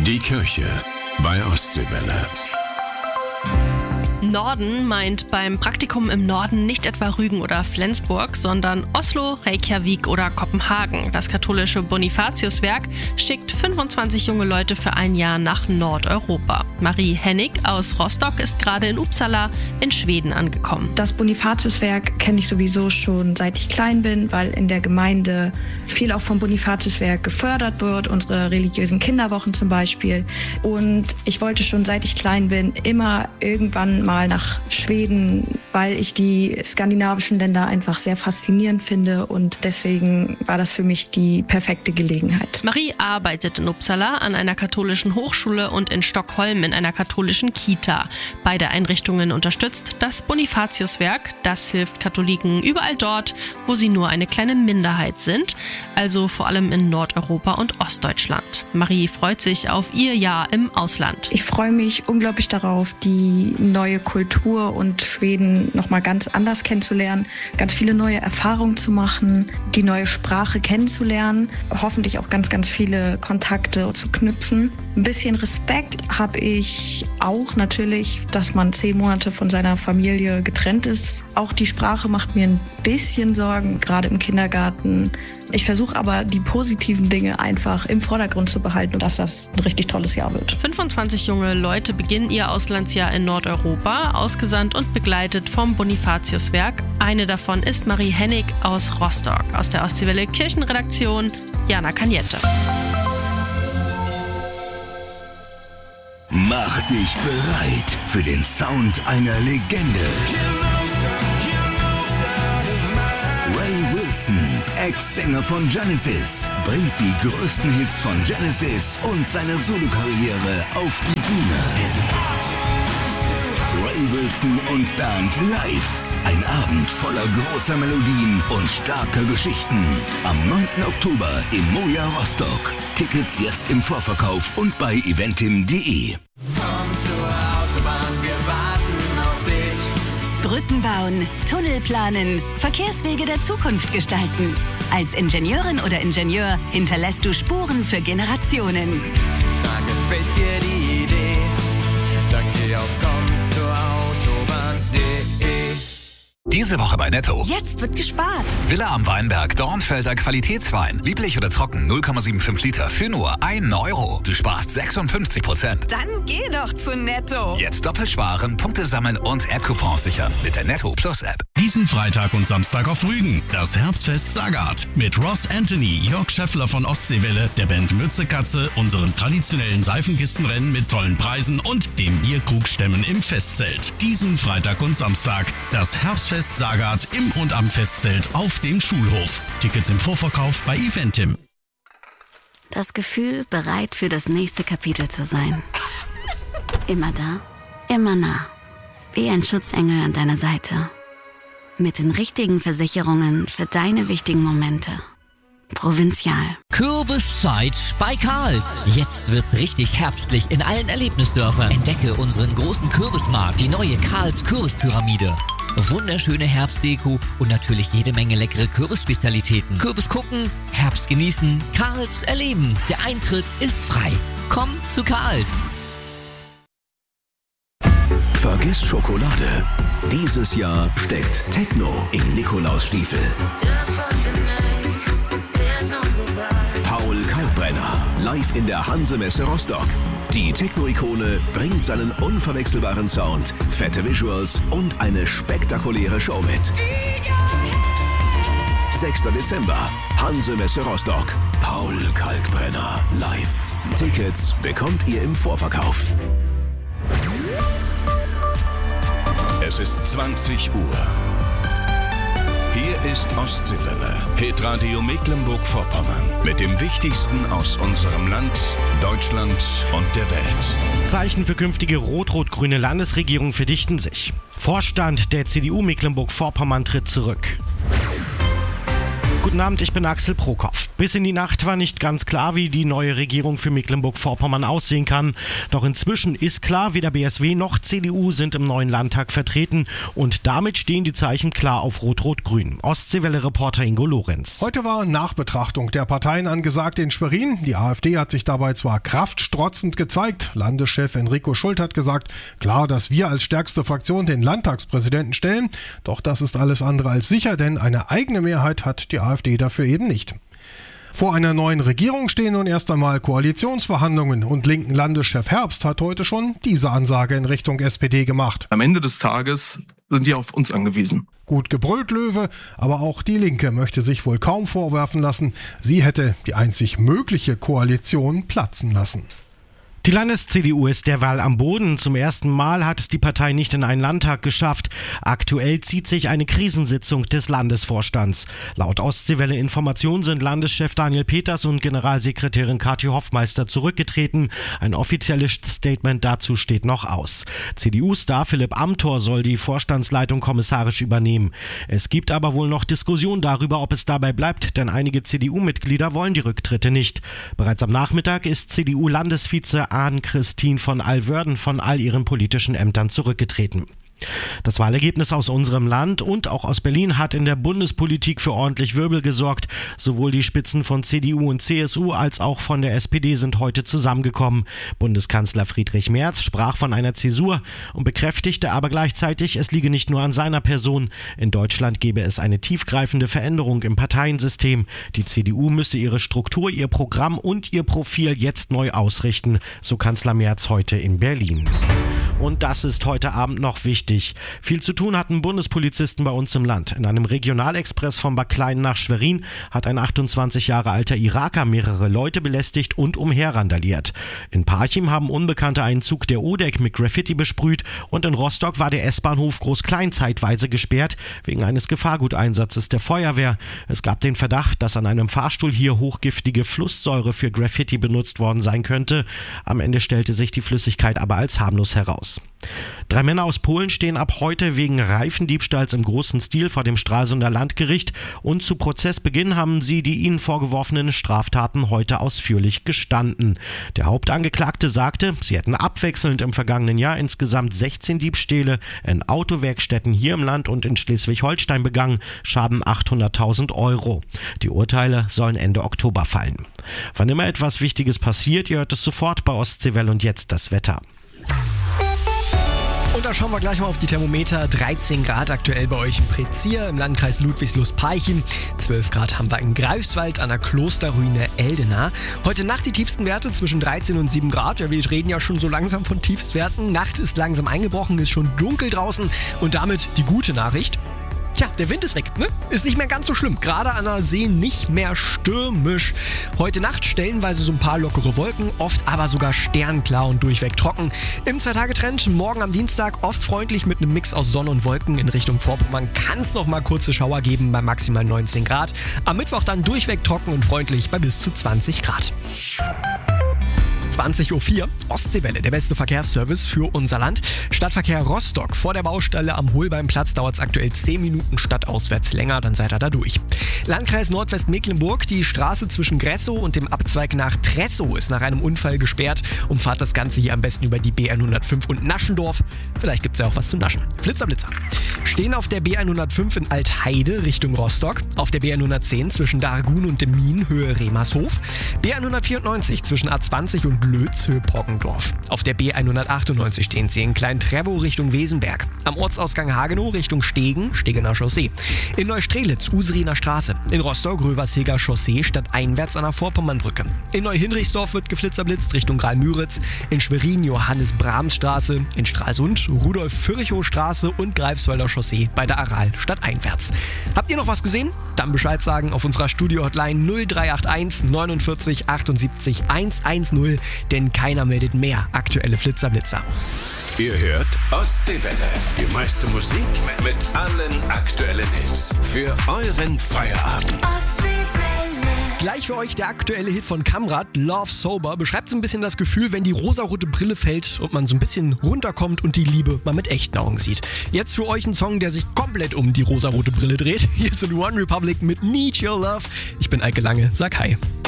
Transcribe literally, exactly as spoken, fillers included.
Die Kirche bei Ostseewelle. Norden meint beim Praktikum im Norden nicht etwa Rügen oder Flensburg, sondern Oslo, Reykjavik oder Kopenhagen. Das katholische Bonifatiuswerk schickt fünfundzwanzig junge Leute für ein Jahr nach Nordeuropa. Marie Hennig aus Rostock ist gerade in Uppsala in Schweden angekommen. Das Bonifatiuswerk kenne ich sowieso schon seit ich klein bin, weil in der Gemeinde viel auch vom Bonifatiuswerk gefördert wird, unsere religiösen Kinderwochen zum Beispiel. Und ich wollte schon seit ich klein bin immer irgendwann mal nach Schweden, weil ich die skandinavischen Länder einfach sehr faszinierend finde und deswegen war das für mich die perfekte Gelegenheit. Marie arbeitet in Uppsala an einer katholischen Hochschule und in Stockholm in einer katholischen Kita. Beide Einrichtungen unterstützt das Bonifatiuswerk. Das hilft Katholiken überall dort, wo sie nur eine kleine Minderheit sind, also vor allem in Nordeuropa und Ostdeutschland. Marie freut sich auf ihr Jahr im Ausland. Ich freue mich unglaublich darauf, die neue Kultur und Schweden nochmal ganz anders kennenzulernen, ganz viele neue Erfahrungen zu machen, die neue Sprache kennenzulernen, hoffentlich auch ganz, ganz viele Kontakte zu knüpfen. Ein bisschen Respekt habe ich auch natürlich, dass man zehn Monate von seiner Familie getrennt ist. Auch die Sprache macht mir ein bisschen Sorgen, gerade im Kindergarten. Ich versuche aber, die positiven Dinge einfach im Vordergrund zu behalten und dass das ein richtig tolles Jahr wird. fünfundzwanzig junge Leute beginnen ihr Auslandsjahr in Nordeuropa, ausgesandt und begleitet vom Bonifatiuswerk. Eine davon ist Marie Hennig aus Rostock. Aus der Ostseewelle Kirchenredaktion, Jana Kaniette. Mach dich bereit für den Sound einer Legende. Ray Wilson, Ex-Sänger von Genesis, bringt die größten Hits von Genesis und seine Solokarriere auf die Bühne. Ray Wilson und Band live. Ein Abend voller großer Melodien und starker Geschichten. Am neunten Oktober im Moja Rostock. Tickets jetzt im Vorverkauf und bei eventim punkt de. Komm zur Autobahn, wir warten auf dich. Brücken bauen, Tunnel planen, Verkehrswege der Zukunft gestalten. Als Ingenieurin oder Ingenieur hinterlässt du Spuren für Generationen. Da gefällt dir die Idee, dann geh auf komm zur Autobahn punkt de. Diese Woche bei Netto. Jetzt wird gespart. Villa am Weinberg, Dornfelder Qualitätswein. Lieblich oder trocken, null Komma fünfundsiebzig Liter für nur einen Euro. Du sparst sechsundfünfzig Prozent. Dann geh doch zu Netto. Jetzt doppelt sparen, Punkte sammeln und App-Coupons sichern mit der Netto Plus App. Diesen Freitag und Samstag auf Rügen. Das Herbstfest Sagard. Mit Ross Anthony, Jörg Scheffler von Ostseewelle, der Band Mützekatze, unserem traditionellen Seifenkistenrennen mit tollen Preisen und dem Bierkrugstemmen im Festzelt. Diesen Freitag und Samstag. Das Herbstfest Sagard im und am Festzelt auf dem Schulhof. Tickets im Vorverkauf bei eventim. Das Gefühl, bereit für das nächste Kapitel zu sein. Immer da, immer nah. Wie ein Schutzengel an deiner Seite. Mit den richtigen Versicherungen für deine wichtigen Momente. Provinzial. Kürbiszeit bei Karls. Jetzt wird's richtig herbstlich in allen Erlebnisdörfern. Entdecke unseren großen Kürbismarkt, die neue Karls Kürbispyramide. Wunderschöne Herbstdeko und natürlich jede Menge leckere Kürbisspezialitäten. Kürbis gucken, Herbst genießen, Karls erleben. Der Eintritt ist frei. Komm zu Karls. Vergiss Schokolade. Dieses Jahr steckt Techno in Nikolausstiefel. Paul Kalkbrenner, live in der Hanse-Messe Rostock. Die Techno-Ikone bringt seinen unverwechselbaren Sound, fette Visuals und eine spektakuläre Show mit. sechster Dezember, Hanse-Messe Rostock. Paul Kalkbrenner live. Tickets bekommt ihr im Vorverkauf. Es ist zwanzig Uhr. Hier ist Ostseewelle, Hitradio Mecklenburg-Vorpommern. Mit dem Wichtigsten aus unserem Land, Deutschland und der Welt. Zeichen für künftige rot-rot-grüne Landesregierung verdichten sich. Vorstand der C D U Mecklenburg-Vorpommern tritt zurück. Guten Abend, ich bin Axel Prokopf. Bis in die Nacht war nicht ganz klar, wie die neue Regierung für Mecklenburg-Vorpommern aussehen kann. Doch inzwischen ist klar, weder B S W noch C D U sind im neuen Landtag vertreten. Und damit stehen die Zeichen klar auf Rot-Rot-Grün. Ostseewelle-Reporter Ingo Lorenz. Heute war Nachbetrachtung der Parteien angesagt in Schwerin. Die AfD hat sich dabei zwar kraftstrotzend gezeigt. Landeschef Enrico Schult hat gesagt, klar, dass wir als stärkste Fraktion den Landtagspräsidenten stellen. Doch das ist alles andere als sicher, denn eine eigene Mehrheit hat die AfD dafür eben nicht. Vor einer neuen Regierung stehen nun erst einmal Koalitionsverhandlungen und linken Landeschef Herbst hat heute schon diese Ansage in Richtung S P D gemacht. Am Ende des Tages sind die auf uns angewiesen. Gut gebrüllt, Löwe, aber auch die Linke möchte sich wohl kaum vorwerfen lassen, sie hätte die einzig mögliche Koalition platzen lassen. Die Landes-C D U ist derweil am Boden. Zum ersten Mal hat es die Partei nicht in einen Landtag geschafft. Aktuell zieht sich eine Krisensitzung des Landesvorstands. Laut Ostseewelle Information sind Landeschef Daniel Peters und Generalsekretärin Kathi Hoffmeister zurückgetreten. Ein offizielles Statement dazu steht noch aus. C D U-Star Philipp Amthor soll die Vorstandsleitung kommissarisch übernehmen. Es gibt aber wohl noch Diskussionen darüber, ob es dabei bleibt, denn einige C D U-Mitglieder wollen die Rücktritte nicht. Bereits am Nachmittag ist C D U-Landesvize Ann-Christine von Alwörden von all ihren politischen Ämtern zurückgetreten. Das Wahlergebnis aus unserem Land und auch aus Berlin hat in der Bundespolitik für ordentlich Wirbel gesorgt. Sowohl die Spitzen von C D U und C S U als auch von der S P D sind heute zusammengekommen. Bundeskanzler Friedrich Merz sprach von einer Zäsur und bekräftigte aber gleichzeitig, es liege nicht nur an seiner Person. In Deutschland gebe es eine tiefgreifende Veränderung im Parteiensystem. Die C D U müsse ihre Struktur, ihr Programm und ihr Profil jetzt neu ausrichten, so Kanzler Merz heute in Berlin. Und das ist heute Abend noch wichtig. Viel zu tun hatten Bundespolizisten bei uns im Land. In einem Regionalexpress von Bad Klein nach Schwerin hat ein achtundzwanzig Jahre alter Iraker mehrere Leute belästigt und umherrandaliert. In Parchim haben Unbekannte einen Zug der O D E C mit Graffiti besprüht und in Rostock war der S-Bahnhof Groß-Klein zeitweise gesperrt wegen eines Gefahrguteinsatzes der Feuerwehr. Es gab den Verdacht, dass an einem Fahrstuhl hier hochgiftige Flusssäure für Graffiti benutzt worden sein könnte. Am Ende stellte sich die Flüssigkeit aber als harmlos heraus. Drei Männer aus Polen stehen ab heute wegen Reifendiebstahls im großen Stil vor dem Stralsunder Landgericht und zu Prozessbeginn haben sie die ihnen vorgeworfenen Straftaten heute ausführlich gestanden. Der Hauptangeklagte sagte, sie hätten abwechselnd im vergangenen Jahr insgesamt sechzehn Diebstähle in Autowerkstätten hier im Land und in Schleswig-Holstein begangen, Schaden achthunderttausend Euro. Die Urteile sollen Ende Oktober fallen. Wann immer etwas Wichtiges passiert, ihr hört es sofort bei Ostseewelle und jetzt das Wetter. Und da schauen wir gleich mal auf die Thermometer. dreizehn Grad aktuell bei euch in Prezier im Landkreis Ludwigslust-Parchim. zwölf Grad haben wir in Greifswald an der Klosterruine Eldena. Heute Nacht die tiefsten Werte zwischen dreizehn und sieben Grad. Ja, wir reden ja schon so langsam von Tiefstwerten. Nacht ist langsam eingebrochen, ist schon dunkel draußen und damit die gute Nachricht. Tja, der Wind ist weg, ne? Ist nicht mehr ganz so schlimm. Gerade an der See nicht mehr stürmisch. Heute Nacht stellenweise so ein paar lockere Wolken, oft aber sogar sternklar und durchweg trocken. Im Zwei-Tage-Trend morgen am Dienstag oft freundlich mit einem Mix aus Sonne und Wolken in Richtung Vorpommern. Kann es noch mal kurze Schauer geben bei maximal neunzehn Grad. Am Mittwoch dann durchweg trocken und freundlich bei bis zu zwanzig Grad. zwanzig Uhr vier, Ostseewelle, der beste Verkehrsservice für unser Land. Stadtverkehr Rostock, vor der Baustelle am Holbeimplatz dauert es aktuell zehn Minuten stadtauswärts länger, dann seid ihr da durch. Landkreis Nordwestmecklenburg, die Straße zwischen Gressow und dem Abzweig nach Tressow ist nach einem Unfall gesperrt. Umfahrt das Ganze hier am besten über die B hundertfünf und Naschendorf. Vielleicht gibt es ja auch was zu naschen. Flitzer, Blitzer. Stehen auf der B hundertfünf in Altheide Richtung Rostock, auf der B hundertzehn zwischen Dargun und dem Min Höhe Remershof, B hundertvierundneunzig zwischen A zwanzig und Lötz Höhe Poggendorf. Auf der B hundertachtundneunzig stehen sie in Klein-Trebow Richtung Wesenberg. Am Ortsausgang Hagenow Richtung Stegen, Stegener Chaussee. In Neustrelitz Useriner Straße. In Rostock Röversheger Chaussee stadteinwärts an der Vorpommernbrücke. In Neuhinrichsdorf wird geflitzerblitzt Richtung Graal-Müritz. In Schwerin Johannes-Brahms-Straße. In Stralsund Rudolf-Virchow-Straße und Greifswalder Chaussee bei der Aral stadteinwärts. Habt ihr noch was gesehen? Dann Bescheid sagen auf unserer Studio-Hotline null drei acht eins neunundvierzig achtundsiebzig hundertzehn, denn keiner meldet mehr aktuelle Flitzerblitzer. Ihr hört Ostseewelle, die meiste Musik mit allen aktuellen Hits für euren Feierabend. Ostseewelle. Gleich für euch der aktuelle Hit von Kamrat, Love Sober. Beschreibt so ein bisschen das Gefühl, wenn die rosarote Brille fällt und man so ein bisschen runterkommt und die Liebe mal mit echten Augen sieht. Jetzt für euch ein Song, der sich komplett um die rosarote Brille dreht. Hier sind One Republic mit Need Your Love. Ich bin Eike Lange, sag hi.